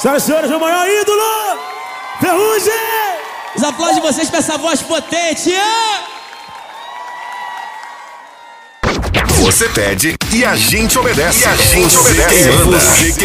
Senhoras e senhores, meu maior ídolo, Ferrugem! Os aplausos de vocês pra essa voz potente. Você pede e a gente obedece. Você quem manda.